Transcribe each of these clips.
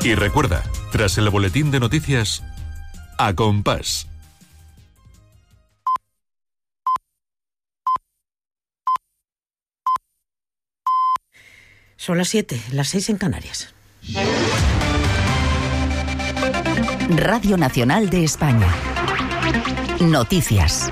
Y recuerda, tras el boletín de noticias, A Compás. Son las 7, las 6 en Canarias. Radio Nacional de España. Noticias.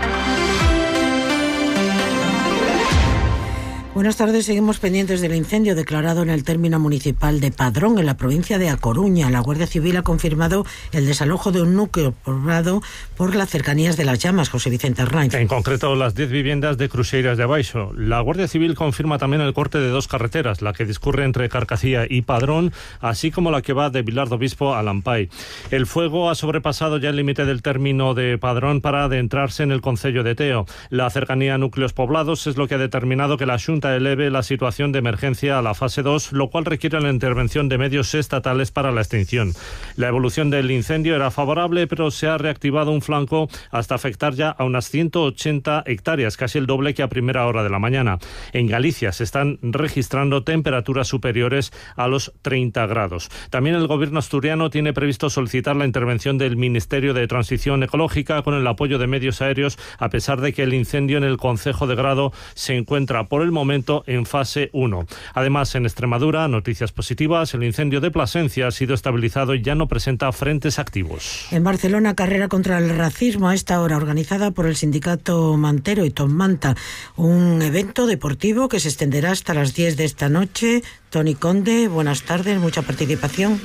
Buenas tardes, seguimos pendientes del incendio declarado en el término municipal de Padrón, en la provincia de A Coruña. La Guardia Civil ha confirmado el desalojo de un núcleo poblado por las cercanías de las llamas. José Vicente Arnaiz. En concreto, las 10 viviendas de Cruxeiras de Abaixo. La Guardia Civil confirma también el corte de 2 carreteras, la que discurre entre Carcacía y Padrón, así como la que va de Vilar do Bispo a Lampay. El fuego ha sobrepasado ya el límite del término de Padrón para adentrarse en el concello de Teo. La cercanía a núcleos poblados es lo que ha determinado que la Xunta eleve la situación de emergencia a la fase 2, lo cual requiere la intervención de medios estatales para la extinción. La evolución del incendio era favorable, pero se ha reactivado un flanco hasta afectar ya a unas 180 hectáreas, casi el doble que a primera hora de la mañana. En Galicia se están registrando temperaturas superiores a los 30 grados. También el gobierno asturiano tiene previsto solicitar la intervención del Ministerio de Transición Ecológica con el apoyo de medios aéreos, a pesar de que el incendio en el concejo de Grado se encuentra por el momento en fase 1. Además, en Extremadura, noticias positivas, el incendio de Plasencia ha sido estabilizado y ya no presenta frentes activos. En Barcelona, carrera contra el racismo a esta hora, organizada por el sindicato Mantero y Tom Manta, un evento deportivo que se extenderá hasta las 10 de esta noche. Toni Conde, buenas tardes, mucha participación.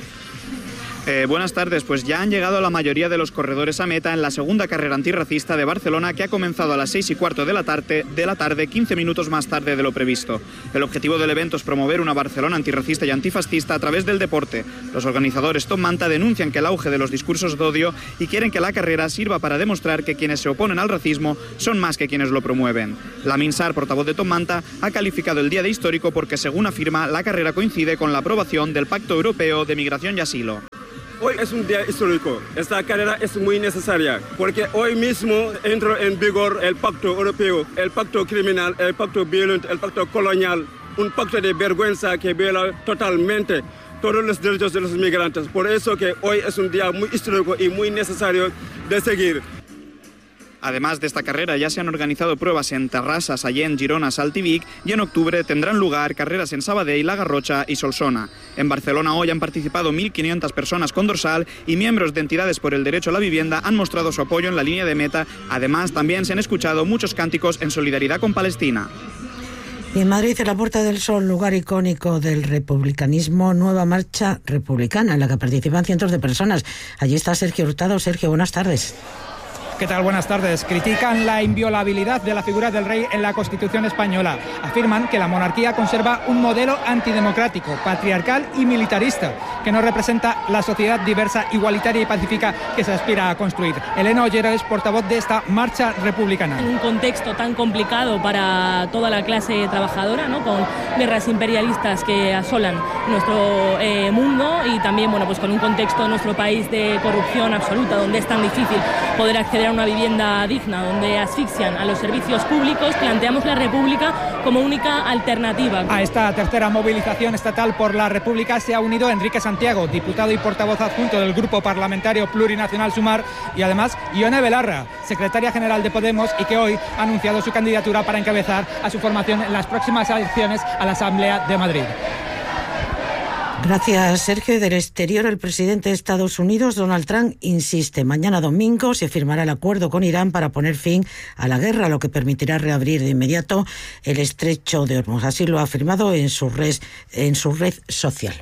Buenas tardes, pues ya han llegado la mayoría de los corredores a meta en la segunda carrera antirracista de Barcelona, que ha comenzado a las 6:15 de la tarde, 15 minutos más tarde de lo previsto. El objetivo del evento es promover una Barcelona antirracista y antifascista a través del deporte. Los organizadores Tom Manta denuncian que el auge de los discursos de odio y quieren que la carrera sirva para demostrar que quienes se oponen al racismo son más que quienes lo promueven. Lamin Sarr, portavoz de Tom Manta, ha calificado el día de histórico porque, según afirma, la carrera coincide con la aprobación del Pacto Europeo de Migración y Asilo. Hoy es un día histórico. Esta carrera es muy necesaria porque hoy mismo entró en vigor el pacto europeo, el pacto criminal, el pacto violento, el pacto colonial, un pacto de vergüenza que viola totalmente todos los derechos de los migrantes. Por eso que hoy es un día muy histórico y muy necesario de seguir. Además de esta carrera, ya se han organizado pruebas en Terrassa, Sallent, Girona, Salt y Vic, y en octubre tendrán lugar carreras en Sabadell, La Garrocha y Solsona. En Barcelona hoy han participado 1.500 personas con dorsal y miembros de entidades por el derecho a la vivienda han mostrado su apoyo en la línea de meta. Además, también se han escuchado muchos cánticos en solidaridad con Palestina. Y en Madrid, en la Puerta del Sol, lugar icónico del republicanismo, nueva marcha republicana en la que participan cientos de personas. Allí está Sergio Hurtado. Sergio, buenas tardes. ¿Qué tal? Buenas tardes. Critican la inviolabilidad de la figura del rey en la Constitución española. Afirman que la monarquía conserva un modelo antidemocrático, patriarcal y militarista, que no representa la sociedad diversa, igualitaria y pacífica que se aspira a construir. Elena Ollero es portavoz de esta marcha republicana. En un contexto tan complicado para toda la clase trabajadora, ¿no? Con guerras imperialistas que asolan nuestro mundo y también, bueno, pues con un contexto en nuestro país de corrupción absoluta, donde es tan difícil poder acceder a una vivienda digna, donde asfixian a los servicios públicos, planteamos la República como única alternativa. A esta tercera movilización estatal por la República se ha unido Enrique Santiago, diputado y portavoz adjunto del Grupo Parlamentario Plurinacional Sumar, y además Ione Belarra, secretaria general de Podemos, y que hoy ha anunciado su candidatura para encabezar a su formación en las próximas elecciones a la Asamblea de Madrid. Gracias, Sergio. Del exterior, el presidente de Estados Unidos, Donald Trump, insiste. Mañana domingo se firmará el acuerdo con Irán para poner fin a la guerra, lo que permitirá reabrir de inmediato el estrecho de Hormuz. Así lo ha afirmado en su red social.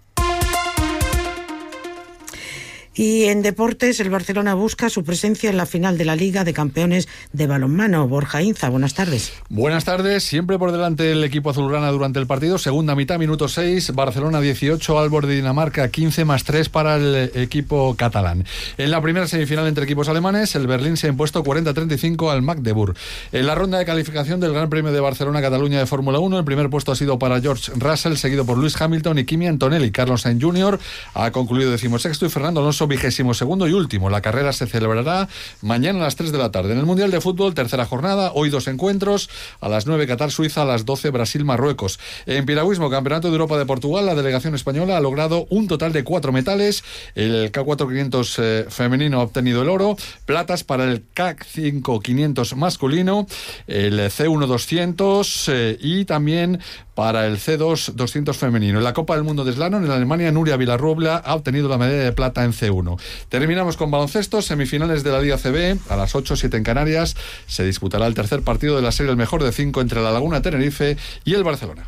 Y en deportes, el Barcelona busca su presencia en la final de la Liga de Campeones de balonmano. Borja Inza, buenas tardes. Buenas tardes, siempre por delante el equipo azulgrana durante el partido. Segunda mitad, minuto 6, Barcelona 18, Aalborg de Dinamarca 15+3 para el equipo catalán. En la primera semifinal entre equipos alemanes, el Berlín se ha impuesto 40-35 al Magdeburg. En la ronda de calificación del Gran Premio de Barcelona-Cataluña de Fórmula 1, el primer puesto ha sido para George Russell, seguido por Lewis Hamilton y Kimi Antonelli. Carlos Sainz Jr. ha concluido 16º y Fernando Alonso 22º y último. La carrera se celebrará mañana a las 3 de la tarde. En el Mundial de Fútbol, tercera jornada, hoy 2 encuentros, a las 9 Qatar-Suiza, a las 12 Brasil-Marruecos. En piragüismo, Campeonato de Europa de Portugal, la delegación española ha logrado un total de 4 metales. El K4 500 femenino ha obtenido el oro, platas para el K5 500 masculino, el C1 200 y también para el C2 200 femenino. En la Copa del Mundo de Slalom, en Alemania, Nuria Villarrubla ha obtenido la medalla de plata en C1. Terminamos con baloncesto, semifinales de la Liga CB, a las 8:07 en Canarias, se disputará el tercer partido de la serie El Mejor de 5 entre La Laguna Tenerife y el Barcelona.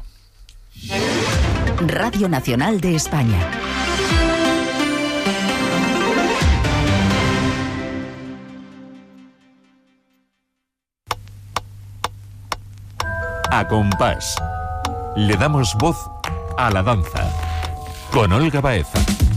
Radio Nacional de España. A compás. Le damos voz a la danza. Con Olga Baeza.